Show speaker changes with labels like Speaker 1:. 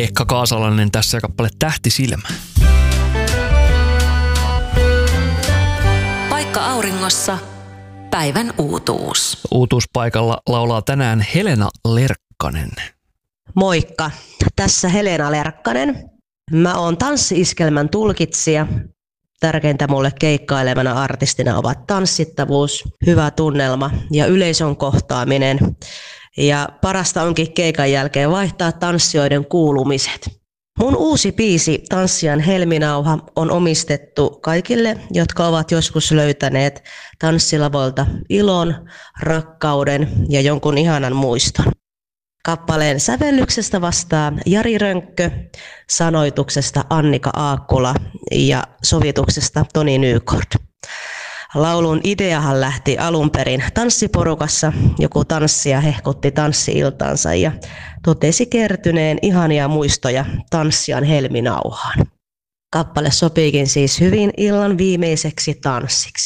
Speaker 1: Pekka Kaasalainen tässä kappale Tähtisilmä.
Speaker 2: Paikka auringossa. Päivän uutuus.
Speaker 1: Uutuuspaikalla laulaa tänään Helena Lerkkanen.
Speaker 3: Moikka, tässä Helena Lerkkanen. Mä oon tanssi-iskelmän tulkitsija. Tärkeintä mulle keikkailevana artistina ovat tanssittavuus, hyvä tunnelma ja yleisön kohtaaminen. Ja parasta onkin keikan jälkeen vaihtaa tanssijoiden kuulumiset. Mun uusi biisi Tanssijan helminauha on omistettu kaikille, jotka ovat joskus löytäneet tanssilavolta ilon, rakkauden ja jonkun ihanan muiston. Kappaleen sävellyksestä vastaa Jari Rönkkö, sanoituksesta Annika Aakkula ja sovituksesta Toni Nykort. Laulun ideahan lähti alun perin tanssiporukassa. Joku tanssija hehkutti tanssi-iltaansa ja totesi kertyneen ihania muistoja tanssijan helminauhaan. Kappale sopiikin siis hyvin illan viimeiseksi tanssiksi.